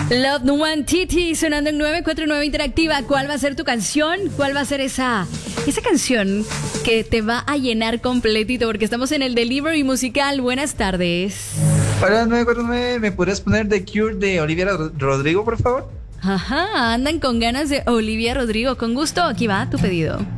Love One Titi sonando en 949 Interactiva. ¿Cuál va a ser tu canción? ¿Cuál va a ser esa canción que te va a llenar completito? Porque estamos en el delivery musical. Buenas tardes. Hola 949, ¿me podrías poner The Cure de Olivia Rodrigo, por favor? Ajá, andan con ganas de Olivia Rodrigo. Con gusto, aquí va tu pedido.